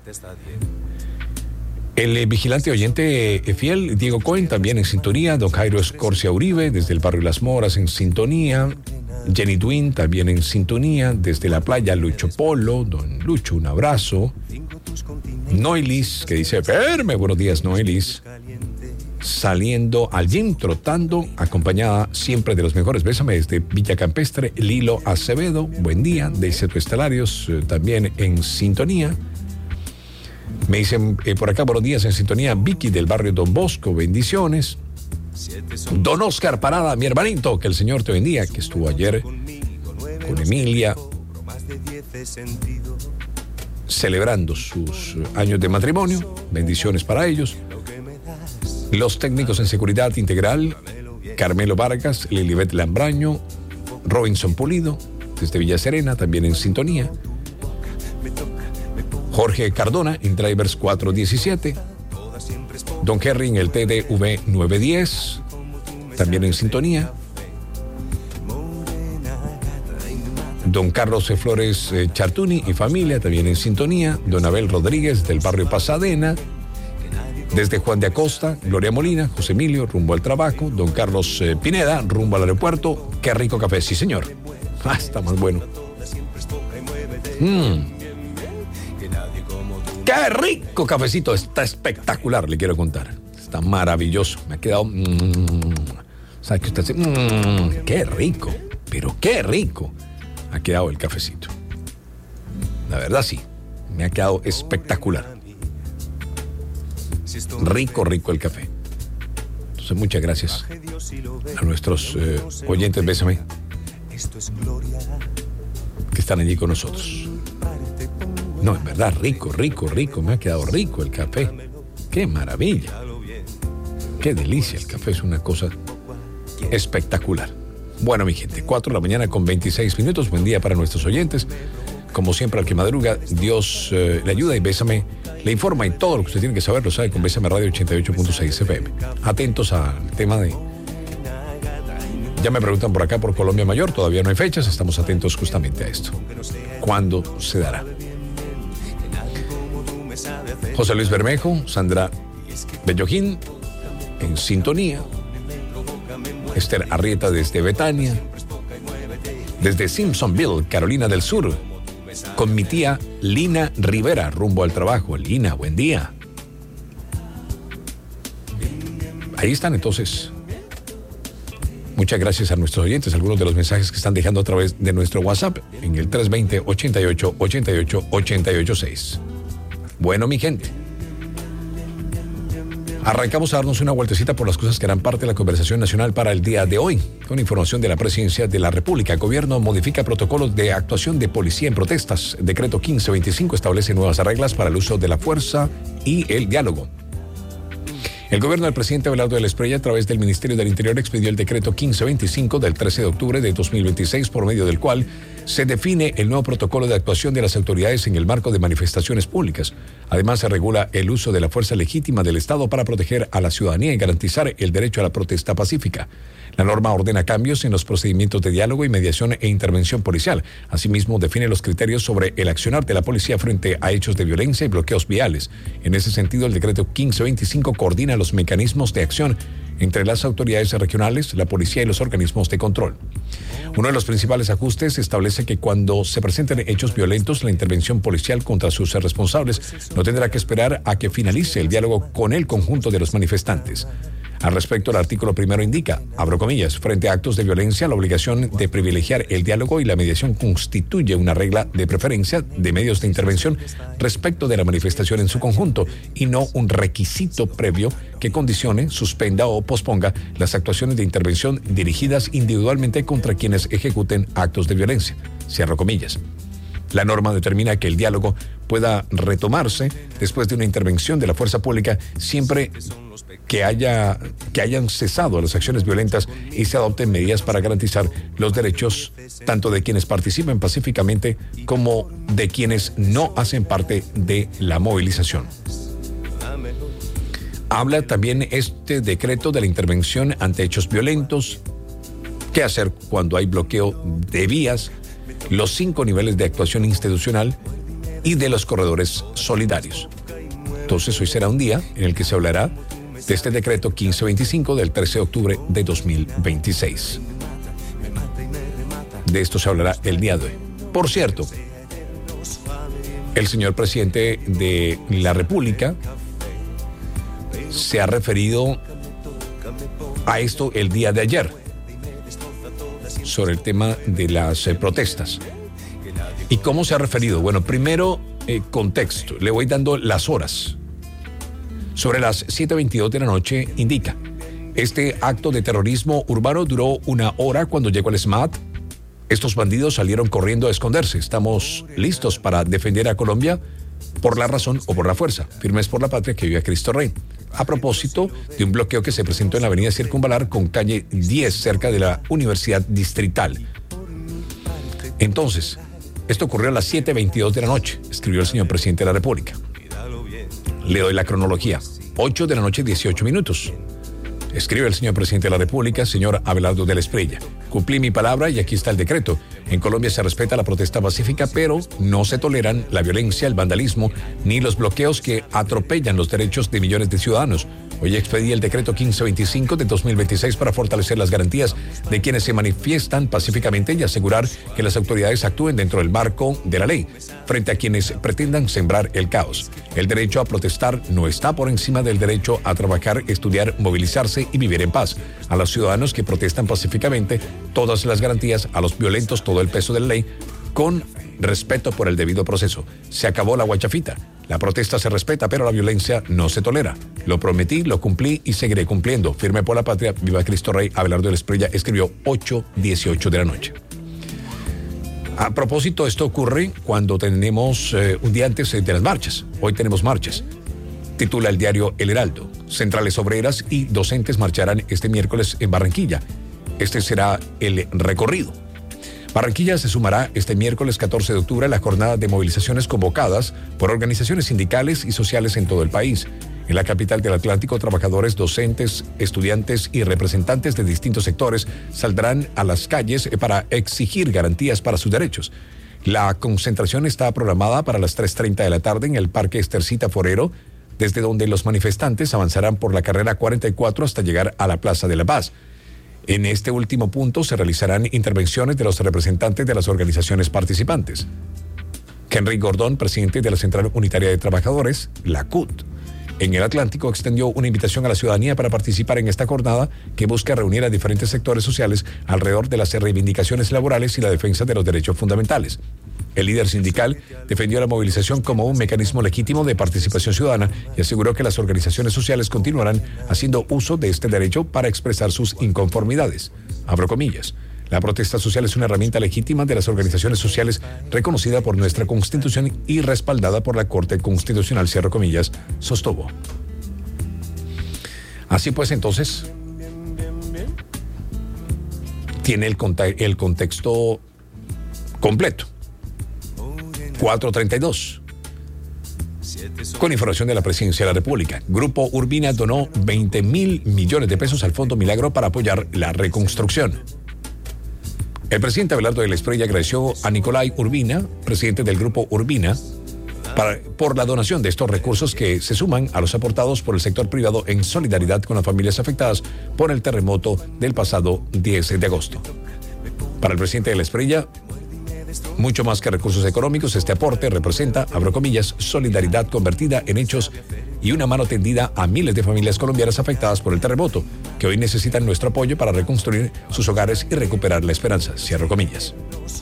El vigilante oyente fiel, Diego Cohen, también en sintonía. Don Jairo Escorcia Uribe, desde el barrio Las Moras, en sintonía. Jenny Twin, también en sintonía. Desde la playa, Lucho Polo. Don Lucho, un abrazo. Noilis, que dice, Ferme, buenos días, Noilis. Saliendo al gym, trotando, acompañada siempre de los mejores. Bésame desde Villa Campestre. Lilo Acevedo, buen día. De Ceto Estelarios, también en sintonía. Me dicen por acá, buenos días, en sintonía. Vicky del barrio Don Bosco, bendiciones. Don Oscar Parada, mi hermanito, que el Señor te bendiga, que estuvo ayer con Emilia celebrando sus años de matrimonio. Bendiciones para ellos. Los técnicos en seguridad integral, Carmelo Vargas, Lilibet Lambraño, Robinson Pulido, desde Villa Serena, también en sintonía. Jorge Cardona, en Drivers 417. Don Kerry en el TDV 910, también en sintonía. Don Carlos Flores Chartuni y familia, también en sintonía. Don Abel Rodríguez, del barrio Pasadena. Desde Juan de Acosta, Gloria Molina, José Emilio, rumbo al trabajo. Don Carlos Pineda, rumbo al aeropuerto. Qué rico café, sí señor. Está más bueno. Qué rico cafecito, está espectacular, le quiero contar. Está maravilloso, me ha quedado... ¿Sabe que usted dice? Qué rico, pero qué rico ha quedado el cafecito. La verdad sí, me ha quedado espectacular. Rico, rico el café. Entonces, muchas gracias a nuestros oyentes, bésame, que están allí con nosotros. No, en verdad, rico, rico, rico. Me ha quedado rico el café. ¡Qué maravilla! ¡Qué delicia! El café es una cosa espectacular. Bueno, mi gente, 4 de la mañana con 26 minutos. Buen día para nuestros oyentes. Como siempre, al que madruga, Dios le ayuda y Bésame le informa, y todo lo que usted tiene que saber lo sabe con Bésame Radio 88.6 FM. Atentos al tema de... Ya me preguntan por acá por Colombia Mayor, todavía no hay fechas, estamos atentos justamente a esto. ¿Cuándo se dará? José Luis Bermejo, Sandra Bellojín, en sintonía. Esther Arrieta desde Betania. Desde Simpsonville, Carolina del Sur, con mi tía Lina Rivera, rumbo al trabajo. Lina, buen día. Ahí están entonces. Muchas gracias a nuestros oyentes, algunos de los mensajes que están dejando a través de nuestro WhatsApp en el 320-88-88-886. Bueno, mi gente, arrancamos a darnos una vueltecita por las cosas que harán parte de la conversación nacional para el día de hoy. Con información de la Presidencia de la República, el gobierno modifica protocolos de actuación de policía en protestas. Decreto 1525 establece nuevas reglas para el uso de la fuerza y el diálogo. El gobierno del presidente Abelardo de la Espriella, a través del Ministerio del Interior, expidió el decreto 1525 del 13 de octubre de 2026, por medio del cual se define el nuevo protocolo de actuación de las autoridades en el marco de manifestaciones públicas. Además, se regula el uso de la fuerza legítima del Estado para proteger a la ciudadanía y garantizar el derecho a la protesta pacífica. La norma ordena cambios en los procedimientos de diálogo y mediación e intervención policial. Asimismo, define los criterios sobre el accionar de la policía frente a hechos de violencia y bloqueos viales. En ese sentido, el decreto 1525 coordina los mecanismos de acción entre las autoridades regionales, la policía y los organismos de control. Uno de los principales ajustes establece que cuando se presenten hechos violentos, la intervención policial contra sus responsables no tendrá que esperar a que finalice el diálogo con el conjunto de los manifestantes. Al respecto, el artículo primero indica, abro comillas, frente a actos de violencia, la obligación de privilegiar el diálogo y la mediación constituye una regla de preferencia de medios de intervención respecto de la manifestación en su conjunto y no un requisito previo que condicione, suspenda o posponga las actuaciones de intervención dirigidas individualmente contra quienes ejecuten actos de violencia. Cierro comillas. La norma determina que el diálogo pueda retomarse después de una intervención de la fuerza pública siempre que hayan cesado las acciones violentas y se adopten medidas para garantizar los derechos tanto de quienes participen pacíficamente como de quienes no hacen parte de la movilización. Habla también este decreto de la intervención ante hechos violentos, qué hacer cuando hay bloqueo de vías, los 5 niveles de actuación institucional y de los corredores solidarios. Entonces hoy será un día en el que se hablará de este decreto 1525 del 13 de octubre de 2026. De esto se hablará el día de hoy. Por cierto, el señor presidente de la República se ha referido a esto el día de ayer sobre el tema de las protestas. ¿Y cómo se ha referido? Bueno, primero, contexto. Le voy dando las horas. Sobre las 7:22 de la noche indica: este acto de terrorismo urbano duró 1 hora cuando llegó el SMAT. Estos bandidos salieron corriendo a esconderse. Estamos listos para defender a Colombia por la razón o por la fuerza. Firmes por la patria, que viva Cristo Rey. A propósito de un bloqueo que se presentó en la avenida Circunvalar con calle 10, cerca de la Universidad Distrital. Entonces, esto ocurrió a las 7:22 de la noche, escribió el señor presidente de la República. Le doy la cronología. 8 de la noche, 18 minutos. Escribe el señor presidente de la República, señor Abelardo de la Espriella. Cumplí mi palabra y aquí está el decreto. En Colombia se respeta la protesta pacífica, pero no se toleran la violencia, el vandalismo, ni los bloqueos que atropellan los derechos de millones de ciudadanos. Hoy expedí el decreto 1525 de 2026 para fortalecer las garantías de quienes se manifiestan pacíficamente y asegurar que las autoridades actúen dentro del marco de la ley, frente a quienes pretendan sembrar el caos. El derecho a protestar no está por encima del derecho a trabajar, estudiar, movilizarse y vivir en paz. A los ciudadanos que protestan pacíficamente, todas las garantías; a los violentos, todo el peso de la ley, con respeto por el debido proceso. Se acabó la guachafita. La protesta se respeta, pero la violencia no se tolera. Lo prometí, lo cumplí y seguiré cumpliendo. Firme por la patria, viva Cristo Rey. Abelardo de la Espriella escribió 8:18 de la noche. A propósito, esto ocurre cuando tenemos un día antes de las marchas. Hoy tenemos marchas. Titula el diario El Heraldo: centrales obreras y docentes marcharán este miércoles en Barranquilla. Este será el recorrido. Barranquilla se sumará este miércoles 14 de octubre a la jornada de movilizaciones convocadas por organizaciones sindicales y sociales en todo el país. En la capital del Atlántico, trabajadores, docentes, estudiantes y representantes de distintos sectores saldrán a las calles para exigir garantías para sus derechos. La concentración está programada para las 3:30 de la tarde en el Parque Estercita Forero, desde donde los manifestantes avanzarán por la carrera 44 hasta llegar a la Plaza de la Paz. En este último punto se realizarán intervenciones de los representantes de las organizaciones participantes. Henry Gordón, presidente de la Central Unitaria de Trabajadores, la CUT, en el Atlántico, extendió una invitación a la ciudadanía para participar en esta jornada que busca reunir a diferentes sectores sociales alrededor de las reivindicaciones laborales y la defensa de los derechos fundamentales. El líder sindical defendió la movilización como un mecanismo legítimo de participación ciudadana y aseguró que las organizaciones sociales continuarán haciendo uso de este derecho para expresar sus inconformidades. Abro comillas. La protesta social es una herramienta legítima de las organizaciones sociales reconocida por nuestra Constitución y respaldada por la Corte Constitucional, cierro comillas, sostuvo. Así pues, entonces, tiene el contexto completo. 4:32. Con información de la Presidencia de la República, Grupo Urbina donó 20.000 millones de pesos al Fondo Milagro para apoyar la reconstrucción. El presidente Abelardo de la Espriella agradeció a Nicolai Urbina, presidente del Grupo Urbina, por la donación de estos recursos que se suman a los aportados por el sector privado en solidaridad con las familias afectadas por el terremoto del pasado 10 de agosto. Para el presidente de la Espriella, mucho más que recursos económicos, este aporte representa, abro comillas, solidaridad convertida en hechos y una mano tendida a miles de familias colombianas afectadas por el terremoto, que hoy necesitan nuestro apoyo para reconstruir sus hogares y recuperar la esperanza, cierro comillas.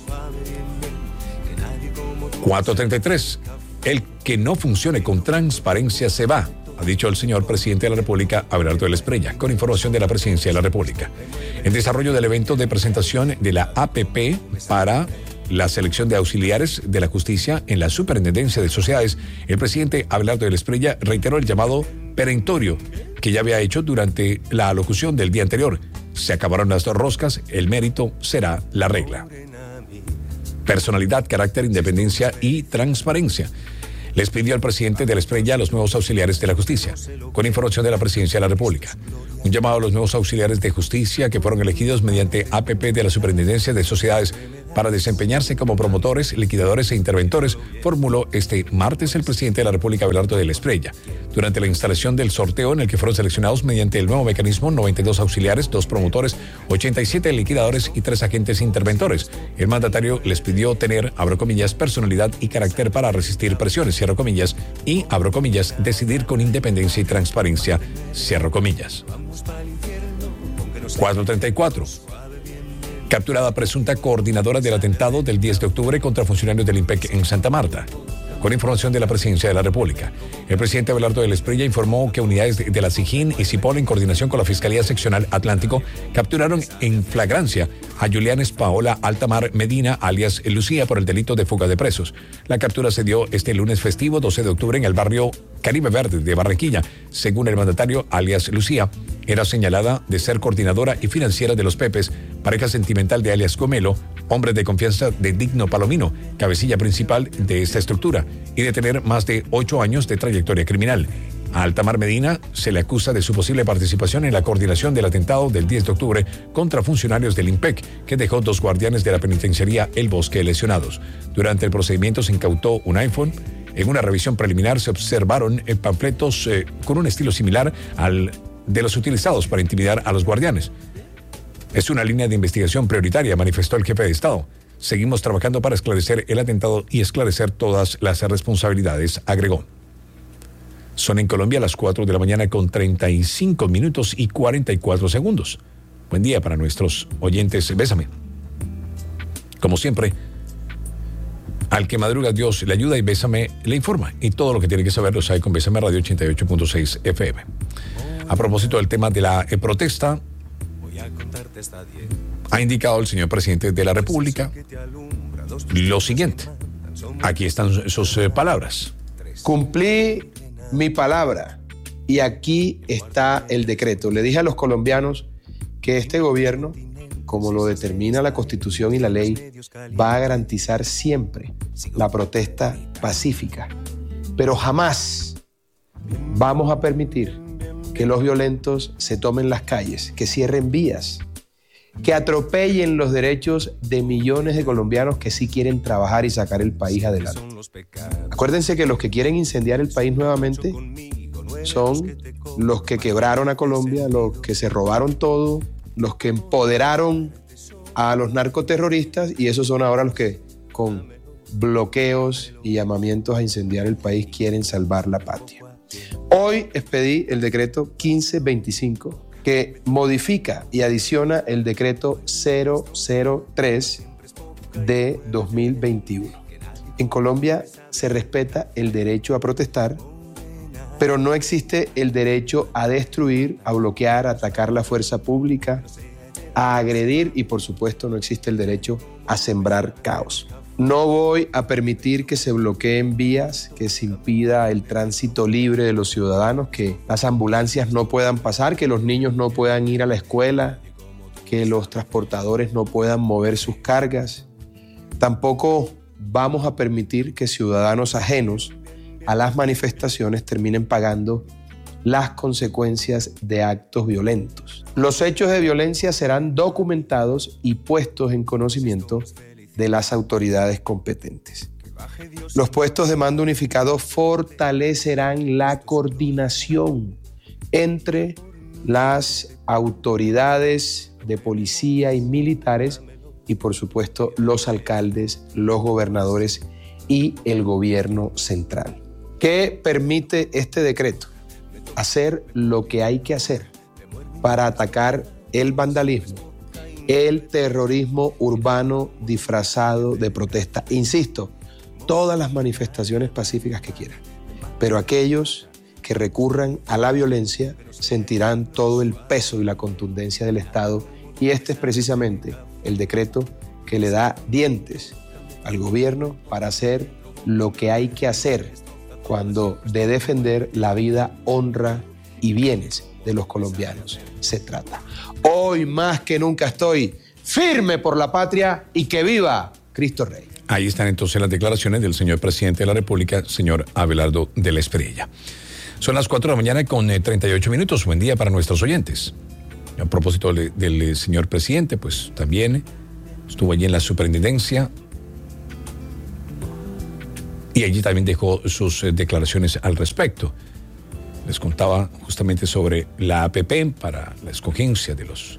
4:33. El que no funcione con transparencia se va, ha dicho el señor presidente de la República, Abelardo de la Espriella, con información de la Presidencia de la República. En desarrollo del evento de presentación de la APP para la selección de auxiliares de la justicia en la Superintendencia de Sociedades, el presidente Abelardo de la Espriella reiteró el llamado perentorio que ya había hecho durante la alocución del día anterior. Se acabaron las dos roscas, el mérito será la regla. Personalidad, carácter, independencia y transparencia. Les pidió al presidente de la Espriella a los nuevos auxiliares de la justicia, con información de la Presidencia de la República. Un llamado a los nuevos auxiliares de justicia que fueron elegidos mediante APP de la Superintendencia de Sociedades para desempeñarse como promotores, liquidadores e interventores, formuló este martes el presidente de la República, Abelardo de la Espriella. Durante la instalación del sorteo en el que fueron seleccionados mediante el nuevo mecanismo 92 auxiliares, 2 promotores, 87 liquidadores y 3 agentes interventores. El mandatario les pidió tener, abro comillas, personalidad y carácter para resistir presiones, cierro comillas, y, abro comillas, decidir con independencia y transparencia, cierro comillas. 434. Capturada presunta coordinadora del atentado del 10 de octubre contra funcionarios del IMPEC en Santa Marta. Con información de la Presidencia de la República, el presidente Abelardo de la Espriella informó que unidades de la SIJIN y CIPOL, en coordinación con la Fiscalía Seccional Atlántico, capturaron en flagrancia a Julianes Paola Altamar Medina, alias Lucía, por el delito de fuga de presos. La captura se dio este lunes festivo, 12 de octubre, en el barrio Caribe Verde de Barranquilla. Según el mandatario, alias Lucía era señalada de ser coordinadora y financiera de los Pepes, pareja sentimental de alias Gomelo, hombre de confianza de Digno Palomino, cabecilla principal de esta estructura, y de tener más de 8 años de trayectoria criminal. A Altamar Medina se le acusa de su posible participación en la coordinación del atentado del 10 de octubre contra funcionarios del IMPEC, que dejó 2 guardianes de la penitenciaría El Bosque lesionados. Durante el procedimiento se incautó un iPhone. En una revisión preliminar se observaron panfletos con un estilo similar al de los utilizados para intimidar a los guardianes. Es una línea de investigación prioritaria, manifestó el jefe de Estado. Seguimos trabajando para esclarecer el atentado y esclarecer todas las responsabilidades, agregó. Son en Colombia las 4 de la mañana con 35 minutos y 44 segundos. Buen día para nuestros oyentes. Bésame. Como siempre, al que madruga Dios le ayuda y Bésame le informa. Y todo lo que tiene que saber lo sabe con Bésame Radio 88.6 FM. A propósito del tema de la protesta, ha indicado el señor presidente de la República lo siguiente. Aquí están sus palabras. Cumplí mi palabra y aquí está el decreto. Le dije a los colombianos que este gobierno, como lo determina la Constitución y la ley, va a garantizar siempre la protesta pacífica. Pero jamás vamos a permitir que los violentos se tomen las calles, que cierren vías, que atropellen los derechos de millones de colombianos que sí quieren trabajar y sacar el país adelante. Acuérdense que los que quieren incendiar el país nuevamente son los que quebraron a Colombia, los que se robaron todo, los que empoderaron a los narcoterroristas, y esos son ahora los que con bloqueos y llamamientos a incendiar el país quieren salvar la patria. Hoy expedí el decreto 1525 que modifica y adiciona el decreto 003 de 2021. En Colombia se respeta el derecho a protestar, pero no existe el derecho a destruir, a bloquear, a atacar la fuerza pública, a agredir y, por supuesto, no existe el derecho a sembrar caos. No voy a permitir que se bloqueen vías, que se impida el tránsito libre de los ciudadanos, que las ambulancias no puedan pasar, que los niños no puedan ir a la escuela, que los transportadores no puedan mover sus cargas. Tampoco vamos a permitir que ciudadanos ajenos a las manifestaciones terminen pagando las consecuencias de actos violentos. Los hechos de violencia serán documentados y puestos en conocimiento de las autoridades competentes. Los puestos de mando unificado fortalecerán la coordinación entre las autoridades de policía y militares y, por supuesto, los alcaldes, los gobernadores y el gobierno central. ¿Qué permite este decreto? Hacer lo que hay que hacer para atacar el vandalismo, el terrorismo urbano disfrazado de protesta. Insisto, todas las manifestaciones pacíficas que quieran, pero aquellos que recurran a la violencia sentirán todo el peso y la contundencia del Estado, y este es precisamente el decreto que le da dientes al gobierno para hacer lo que hay que hacer cuando de defender la vida, honra y bienes de los colombianos se trata. Hoy más que nunca estoy firme por la patria y que viva Cristo Rey. Ahí están entonces las declaraciones del señor presidente de la República, señor Abelardo de la Espriella. Son las 4 de la mañana con 38 minutos. Buen día para nuestros oyentes. A propósito del señor presidente, pues también Estuvo allí en la superintendencia y allí también dejó sus declaraciones al respecto. Les contaba justamente sobre la APP para la escogencia de los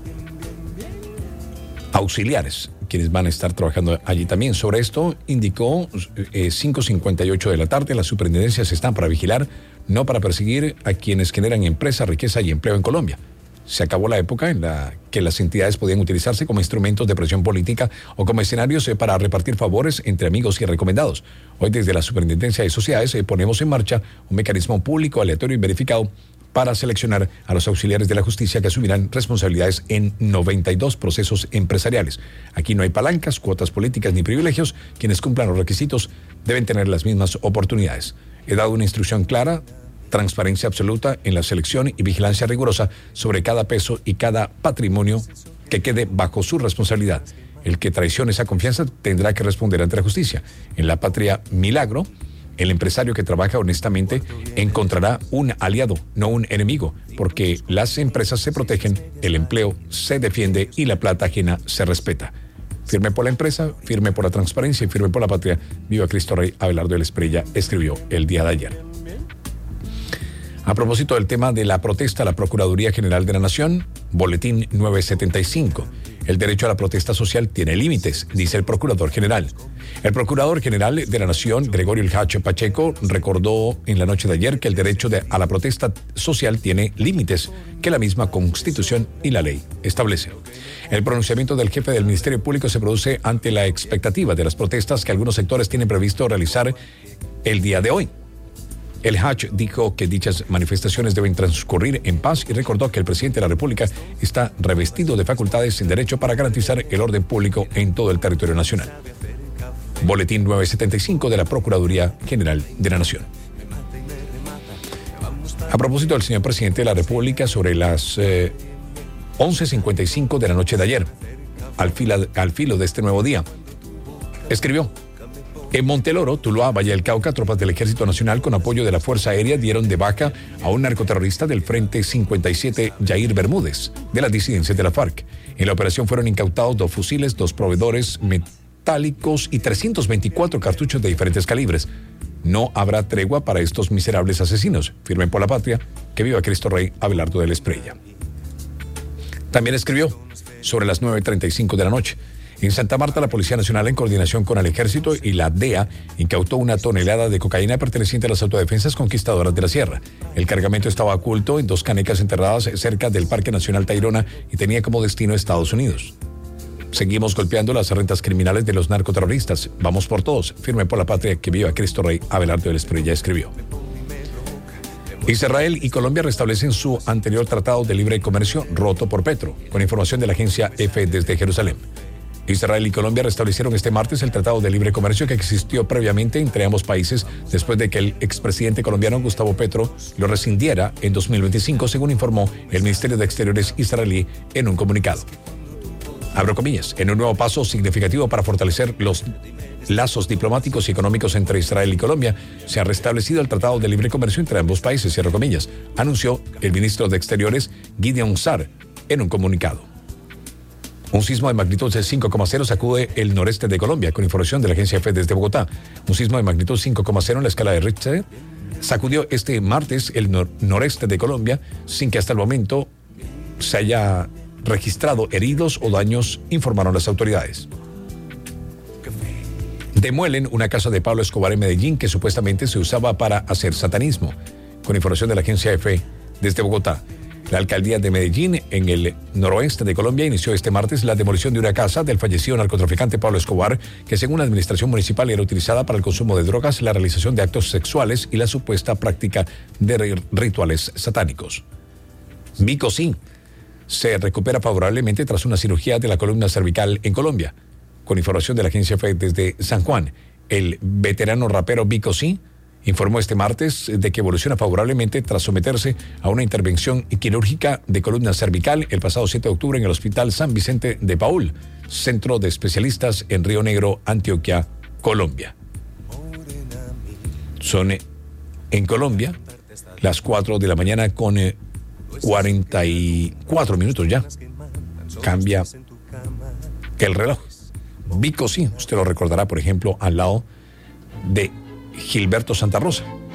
auxiliares, quienes van a estar trabajando allí también. Sobre esto indicó 5:58 de la tarde, las superintendencias están para vigilar, no para perseguir a quienes generan empresa, riqueza y empleo en Colombia. Se acabó la época en la que las entidades podían utilizarse como instrumentos de presión política o como escenarios para repartir favores entre amigos y recomendados. Hoy, desde la Superintendencia de Sociedades, ponemos en marcha un mecanismo público, aleatorio y verificado para seleccionar a los auxiliares de la justicia que asumirán responsabilidades en 92 procesos empresariales. Aquí no hay palancas, cuotas políticas ni privilegios. Quienes cumplan los requisitos deben tener las mismas oportunidades. He dado una instrucción clara, transparencia absoluta en la selección y vigilancia rigurosa sobre cada peso y cada patrimonio que quede bajo su responsabilidad. El que traicione esa confianza tendrá que responder ante la justicia. En la patria milagro, el empresario que trabaja honestamente encontrará un aliado, no un enemigo, porque las empresas se protegen, el empleo se defiende y la plata ajena se respeta. Firme por la empresa, firme por la transparencia y firme por la patria. Viva Cristo Rey. Abelardo de la Espriella escribió el día de ayer. A propósito del tema de la protesta, la Procuraduría General de la Nación, Boletín 975. El derecho a la protesta social tiene límites, dice el Procurador General. El Procurador General de la Nación, Gregorio El Hach Pacheco, recordó en la noche de ayer que el derecho a la protesta social tiene límites que la misma Constitución y la ley establecen. El pronunciamiento del jefe del Ministerio Público se produce ante la expectativa de las protestas que algunos sectores tienen previsto realizar el día de hoy. El Hach dijo que dichas manifestaciones deben transcurrir en paz y recordó que el presidente de la República está revestido de facultades en derecho para garantizar el orden público en todo el territorio nacional. Boletín 975 de la Procuraduría General de la Nación. A propósito del señor presidente de la República, sobre las 11:55 de la noche de ayer, al filo de este nuevo día, escribió: en Monteloro, Tuluá, Valle del Cauca, tropas del Ejército Nacional con apoyo de la Fuerza Aérea dieron de baja a un narcoterrorista del Frente 57, Yair Bermúdez, de las disidencias de la FARC. En la operación fueron incautados 2 fusiles, 2 proveedores metálicos y 324 cartuchos de diferentes calibres. No habrá tregua para estos miserables asesinos. Firmen por la patria. Que viva Cristo Rey. Abelardo de la Espriella. También escribió sobre las 9:35 de la noche. En Santa Marta, la Policía Nacional, en coordinación con el Ejército y la DEA, incautó 1 tonelada de cocaína perteneciente a las autodefensas conquistadoras de la Sierra. El cargamento estaba oculto en 2 canecas enterradas cerca del Parque Nacional Tayrona y tenía como destino Estados Unidos. Seguimos golpeando las rentas criminales de los narcoterroristas. Vamos por todos. Firme por la patria. Que viva Cristo Rey. Abelardo de la Espriella escribió. Israel y Colombia restablecen su anterior tratado de libre comercio roto por Petro, con información de la agencia EFE desde Jerusalén. Israel y Colombia restablecieron este martes el Tratado de Libre Comercio que existió previamente entre ambos países después de que el expresidente colombiano Gustavo Petro lo rescindiera en 2025, según informó el Ministerio de Exteriores israelí en un comunicado. Abro comillas, en un nuevo paso significativo para fortalecer los lazos diplomáticos y económicos entre Israel y Colombia, se ha restablecido el Tratado de Libre Comercio entre ambos países, cierro comillas, anunció el ministro de Exteriores Gideon Sar en un comunicado. Un sismo de magnitud de 5,0 sacude el noreste de Colombia, con información de la agencia EFE desde Bogotá. Un sismo de magnitud 5,0 en la escala de Richter sacudió este martes el noreste de Colombia, sin que hasta el momento se haya registrado heridos o daños, informaron las autoridades. Demuelen una casa de Pablo Escobar en Medellín que supuestamente se usaba para hacer satanismo, con información de la agencia EFE desde Bogotá. La alcaldía de Medellín, en el noroeste de Colombia, inició este martes la demolición de una casa del fallecido narcotraficante Pablo Escobar, que según la administración municipal era utilizada para el consumo de drogas, la realización de actos sexuales y la supuesta práctica de rituales satánicos. Vico Sí se recupera favorablemente tras una cirugía de la columna cervical en Colombia. Con información de la agencia EFE desde San Juan, el veterano rapero Vico Sí informó este martes de que evoluciona favorablemente tras someterse a una intervención quirúrgica de columna cervical el pasado 7 de octubre en el Hospital San Vicente de Paúl, centro de especialistas en Río Negro, Antioquia, Colombia. Son en Colombia las 4 de la mañana con 44 minutos ya. Cambia el reloj. Vico sí, usted lo recordará, por ejemplo, al lado de Gilberto Santa Rosa.